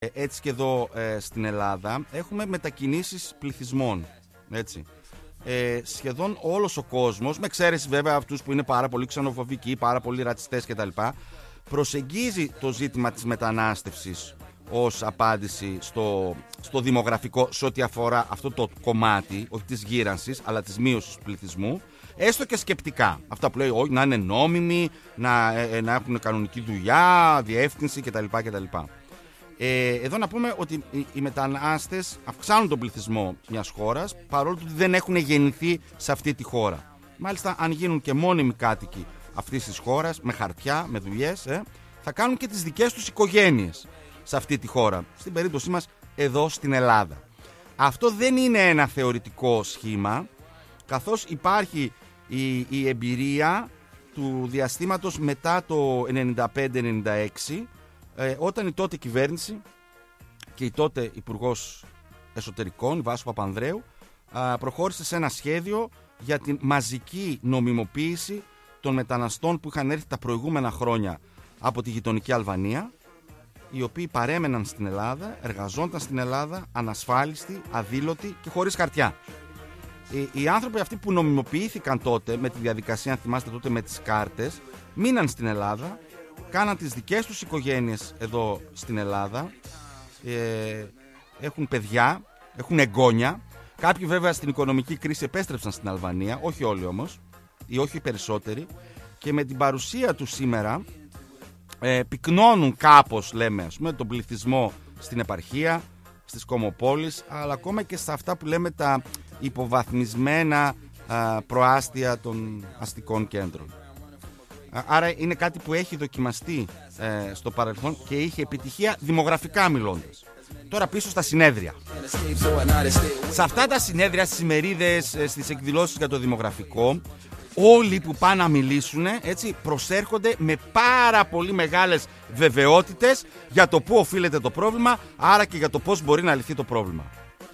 Έτσι και εδώ στην Ελλάδα έχουμε μετακινήσεις πληθυσμών. Έτσι. Σχεδόν όλος ο κόσμος, με εξαίρεση βέβαια αυτούς που είναι πάρα πολύ ξενοφοβικοί, πάρα πολύ ρατσιστές κτλ., προσεγγίζει το ζήτημα της μετανάστευσης ως απάντηση στο δημογραφικό, σε ό,τι αφορά αυτό το κομμάτι, όχι της γύρανσης, αλλά της μείωσης του πληθυσμού, έστω και σκεπτικά. Αυτά που λέει, όχι, να είναι νόμιμοι, να έχουν κανονική δουλειά, διεύθυνση κτλ. Εδώ να πούμε ότι οι μετανάστες αυξάνουν τον πληθυσμό μιας χώρας, παρόλο που δεν έχουν γεννηθεί σε αυτή τη χώρα. Μάλιστα, αν γίνουν και μόνιμοι κάτοικοι αυτής της χώρας, με χαρτιά, με δουλειές, θα κάνουν και τις δικές τους οικογένειες σε αυτή τη χώρα. Στην περίπτωσή μας, εδώ στην Ελλάδα. Αυτό δεν είναι ένα θεωρητικό σχήμα, καθώς υπάρχει η εμπειρία του διαστήματος μετά το 95-96, όταν η τότε κυβέρνηση και η τότε Υπουργός Εσωτερικών, η Βάσο Παπανδρέου, προχώρησε σε ένα σχέδιο για την μαζική νομιμοποίηση των μεταναστών που είχαν έρθει τα προηγούμενα χρόνια από τη γειτονική Αλβανία, οι οποίοι παρέμεναν στην Ελλάδα, εργαζόνταν στην Ελλάδα, ανασφάλιστοι, αδήλωτοι και χωρίς χαρτιά. Οι άνθρωποι αυτοί που νομιμοποιήθηκαν τότε με τη διαδικασία, αν θυμάστε τότε με τις κάρτες, μείναν στην Ελλάδα, κάναν τις δικές τους οικογένειες εδώ στην Ελλάδα, έχουν παιδιά, έχουν εγγόνια. Κάποιοι βέβαια στην οικονομική κρίση επέστρεψαν στην Αλβανία, όχι όλοι όμως, ή όχι οι περισσότεροι, και με την παρουσία τους σήμερα πυκνώνουν κάπως, λέμε, ας πούμε, τον πληθυσμό στην επαρχία, στις κομμοπόλεις, αλλά ακόμα και σε αυτά που λέμε τα υποβαθμισμένα προάστια των αστικών κέντρων. Άρα είναι κάτι που έχει δοκιμαστεί στο παρελθόν και είχε επιτυχία δημογραφικά μιλώντας. Τώρα πίσω στα συνέδρια. Σε αυτά τα συνέδρια, στις ημερίδες, στις εκδηλώσεις για το δημογραφικό, όλοι που πάνε να μιλήσουν, έτσι, προσέρχονται με πάρα πολύ μεγάλες βεβαιότητες για το πού οφείλεται το πρόβλημα, άρα και για το πώς μπορεί να λυθεί το πρόβλημα.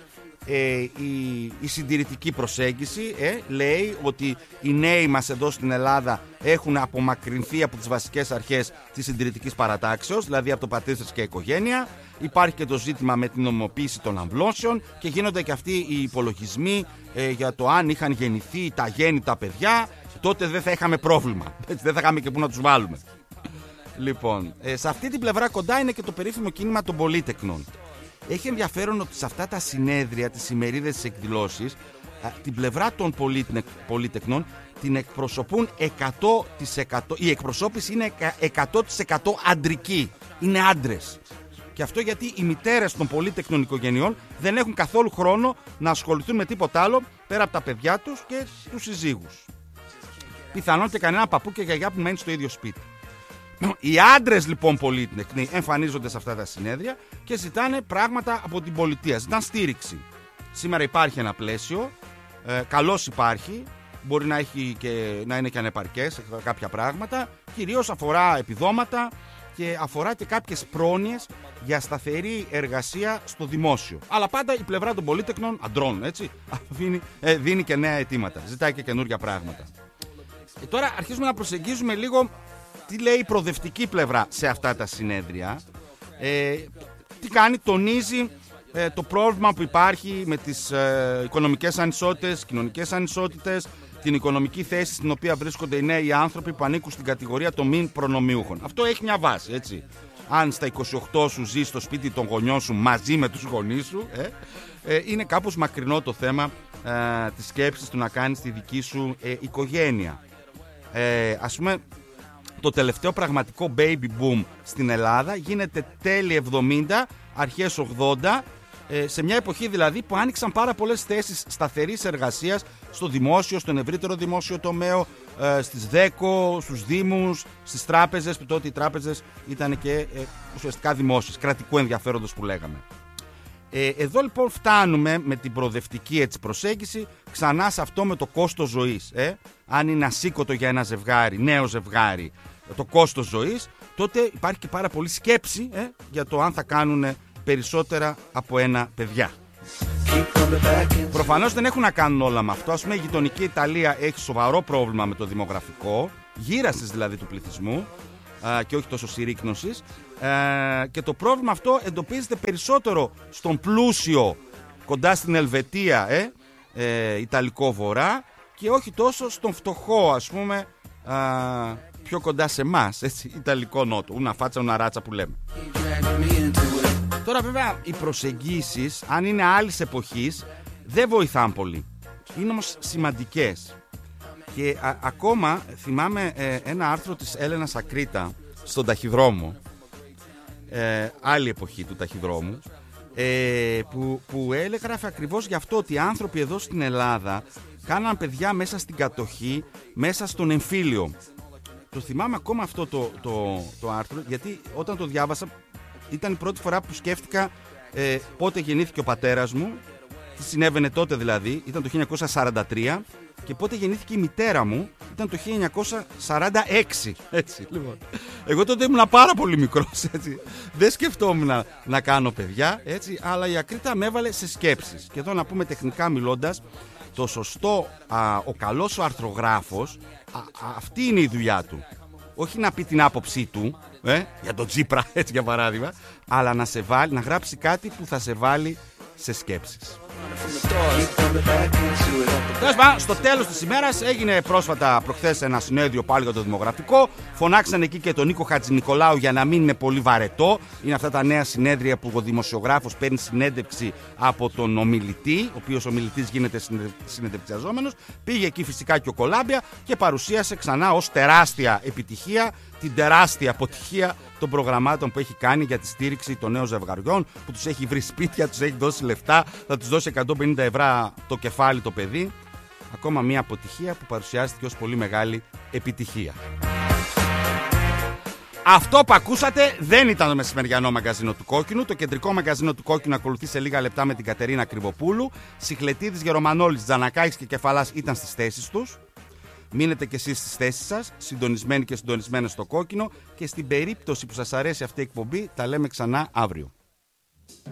Η συντηρητική προσέγγιση λέει ότι οι νέοι μας εδώ στην Ελλάδα έχουν απομακρυνθεί από τις βασικές αρχές της συντηρητικής παρατάξεως, δηλαδή από το πατρίδες και οικογένεια. Υπάρχει και το ζήτημα με την νομιμοποίηση των αμβλώσεων και γίνονται και αυτοί οι υπολογισμοί για το αν είχαν γεννηθεί τα γέννητα παιδιά, τότε δεν θα είχαμε πρόβλημα. Έτσι, δεν θα είχαμε και πού να τους βάλουμε. Λοιπόν, σε αυτή την πλευρά κοντά είναι και το περίφημο κίνημα των πολίτεκνων. Έχει ενδιαφέρον ότι σε αυτά τα συνέδρια, τις ημερίδες, τις εκδηλώσεις, την πλευρά των πολίτεκνων την εκπροσωπούν 100%. Η εκπροσώπηση είναι 100% αντρική. Είναι άντρες. Και αυτό γιατί οι μητέρες των πολίτεκνων οικογενειών δεν έχουν καθόλου χρόνο να ασχοληθούν με τίποτα άλλο πέρα από τα παιδιά τους και τους συζύγους. Πιθανόν και κανένα παππού και γιαγιά που μένει στο ίδιο σπίτι. Οι άντρες λοιπόν πολίτεκνοι εμφανίζονται σε αυτά τα συνέδρια και ζητάνε πράγματα από την πολιτεία, ζητάνε στήριξη. Σήμερα υπάρχει ένα πλαίσιο, καλώς υπάρχει, μπορεί να είναι και ανεπαρκές κάποια πράγματα, κυρίως αφορά επιδόματα και αφορά και κάποιες πρόνοιες για σταθερή εργασία στο δημόσιο. Αλλά πάντα η πλευρά των πολίτεκνων, αντρών, έτσι, δίνει και νέα αιτήματα, ζητάει και καινούργια πράγματα. Τώρα αρχίζουμε να προσεγγίζουμε λίγο τι λέει η προοδευτική πλευρά σε αυτά τα συνέδρια. Τι κάνει, τονίζει το πρόβλημα που υπάρχει με τις οικονομικές ανισότητες, κοινωνικές ανισότητες, την οικονομική θέση στην οποία βρίσκονται οι νέοι άνθρωποι που ανήκουν στην κατηγορία των μη προνομιούχων. Αυτό έχει μια βάση, έτσι. Αν στα 28 σου ζεις στο σπίτι των γονιών σου μαζί με τους γονείς σου, είναι κάπως μακρινό το θέμα της σκέψης του να κάνεις τη δική σου οικογένεια. Ας πούμε, το τελευταίο πραγματικό baby boom στην Ελλάδα γίνεται τέλη 70, αρχές 80, σε μια εποχή δηλαδή που άνοιξαν πάρα πολλές θέσεις σταθερής εργασίας στο δημόσιο, στον ευρύτερο δημόσιο τομέα, στις ΔΕΚΟ, στους δήμους, στις τράπεζες, που τότε οι τράπεζες ήταν και ουσιαστικά δημόσιες, κρατικού ενδιαφέροντος που λέγαμε. Εδώ λοιπόν φτάνουμε με την προοδευτική έτσι προσέγγιση ξανά σε αυτό με το κόστος ζωής. Αν είναι ασήκωτο για ένα ζευγάρι, νέο ζευγάρι, το κόστος ζωής, τότε υπάρχει και πάρα πολύ σκέψη για το αν θα κάνουν περισσότερα από ένα παιδιά. Προφανώς δεν έχουν να κάνουν όλα με αυτό. Ας πούμε, η γειτονική Ιταλία έχει σοβαρό πρόβλημα με το δημογραφικό, γύρασης δηλαδή του πληθυσμού. και όχι τόσο συρρίκνωσης. Και το πρόβλημα αυτό εντοπίζεται περισσότερο στον πλούσιο, κοντά στην Ελβετία, Ιταλικό βορρά, και όχι τόσο στον φτωχό, ας πούμε, πιο κοντά σε εμάς, Ιταλικό νότο. Ούνα φάτσα, ούνα ράτσα που λέμε. Τώρα βέβαια οι προσεγγίσεις, αν είναι άλλης εποχής, δεν βοηθάνε πολύ. Είναι όμως σημαντικές. Και ακόμα θυμάμαι ένα άρθρο της Έλενας Ακρίτα στον ταχυδρόμο, άλλη εποχή του ταχυδρόμου, που έγραφε ακριβώς γι' αυτό, ότι οι άνθρωποι εδώ στην Ελλάδα κάναν παιδιά μέσα στην κατοχή, μέσα στον εμφύλιο. Το θυμάμαι ακόμα αυτό το άρθρο, γιατί όταν το διάβασα ήταν η πρώτη φορά που σκέφτηκα πότε γεννήθηκε ο πατέρας μου, τι συνέβαινε τότε δηλαδή, ήταν το 1943, και πότε γεννήθηκε η μητέρα μου, ήταν το 1946. Έτσι, λοιπόν. Εγώ τότε ήμουν πάρα πολύ μικρός, έτσι. Δεν σκεφτόμουν να κάνω παιδιά, έτσι, αλλά η Ακρίτα με έβαλε σε σκέψεις. Και εδώ να πούμε τεχνικά μιλώντας, το σωστό, ο καλός ο αρθρογράφος, αυτή είναι η δουλειά του. Όχι να πει την άποψή του, για τον Τσίπρα, έτσι για παράδειγμα, αλλά να γράψει κάτι που θα σε βάλει σε σκέψεις. Στο τέλος της ημέρας έγινε πρόσφατα προχθές ένα συνέδριο πάλι για το δημογραφικό. Φωνάξαν εκεί και τον Νίκο Χατζηνικολάου για να μην είναι πολύ βαρετό. Είναι αυτά τα νέα συνέδρια που ο δημοσιογράφος παίρνει συνέντευξη από τον ομιλητή, ο οποίος ομιλητής γίνεται συνεντευξιαζόμενος. Πήγε εκεί φυσικά και ο Κολάμπια και παρουσίασε ξανά ως τεράστια επιτυχία την τεράστια αποτυχία των προγραμμάτων που έχει κάνει για τη στήριξη των νέων ζευγαριών, που τους έχει βρει σπίτια, τους έχει δώσει λεφτά, θα τους δώσει 150 ευρώ το κεφάλι το παιδί. Ακόμα μια αποτυχία που παρουσιάστηκε ως πολύ μεγάλη επιτυχία. Αυτό που ακούσατε δεν ήταν το μεσημεριανό μαγκαζίνο του Κόκκινου. Το κεντρικό μαγκαζίνο του Κόκκινου ακολουθεί σε λίγα λεπτά με την Κατερίνα Κρυβοπούλου. Σιχλετίδης, Γερομανόλης, Τζανακάκης και Κεφαλάς ήταν στις θέσεις τους. Μείνετε και εσείς στις θέσεις σας, συντονισμένοι και συντονισμένες στο Κόκκινο, και στην περίπτωση που σας αρέσει αυτή η εκπομπή, τα λέμε ξανά αύριο.